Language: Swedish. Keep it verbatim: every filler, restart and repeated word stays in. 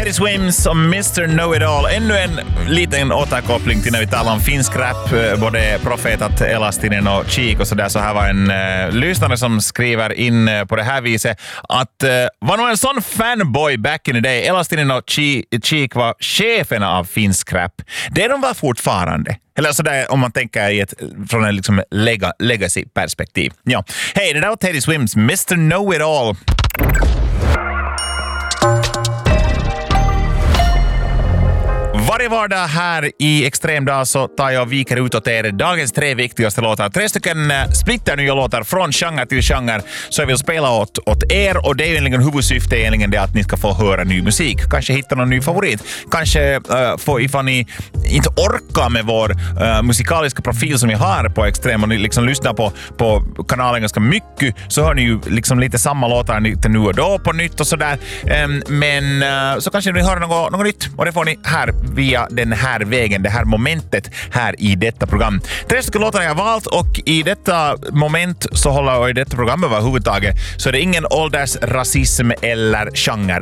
Teddy Swims och mister Know-It-All. Ännu en liten återkoppling till när vi talar om finsk rap, både Profetat, Elastinen och Cheek och sådär. Så här var en uh, lyssnare som skriver in uh, på det här viset att uh, var nog en sån fanboy back in the day. Elastinen och Cheek var cheferna av finsk rap. Det är de var fortfarande. Eller sådär om man tänker i ett, från en liksom lega, legacy-perspektiv. Ja. Hej, det där var Teddy Swims, mister Know-It-All. Varje vardag här i Extremdag så tar jag och viker ut åt er dagens tre viktigaste låtar. Tre stycken splitter nya låtar från genre till genre. Så jag vill spela åt, åt er, och det är egentligen huvudsyftet är egentligen det att ni ska få höra ny musik. Kanske hitta någon ny favorit. Kanske uh, få, ifall ni inte orkar med vår uh, musikaliska profil som vi har på Extrem och ni liksom lyssnar på, på kanalen ganska mycket, så hör ni ju liksom lite samma låtar lite nu och då på nytt och sådär. Um, men uh, så kanske ni hör något, något nytt, och det får ni här via den här vägen, det här momentet här i detta program. Tre stycken låtar jag har valt, och i detta moment så håller, och i detta program överhuvudtaget, så är det ingen åldersrasism eller genre